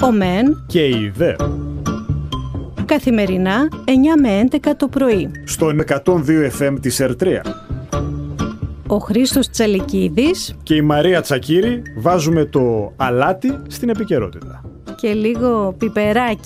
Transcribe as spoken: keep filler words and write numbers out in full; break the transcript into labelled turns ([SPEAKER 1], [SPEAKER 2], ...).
[SPEAKER 1] ο ΜΕΝ
[SPEAKER 2] και η ΔΕ.
[SPEAKER 1] Καθημερινά εννιά με έντεκα το πρωί.
[SPEAKER 2] Στον εκατόν δύο εφ εμ της Ερτρία.
[SPEAKER 1] Ο Χρήστος Τσαλικίδης
[SPEAKER 2] και η Μαρία Τσακύρη βάζουμε το αλάτι στην επικαιρότητα.
[SPEAKER 1] Και λίγο πιπεράκι.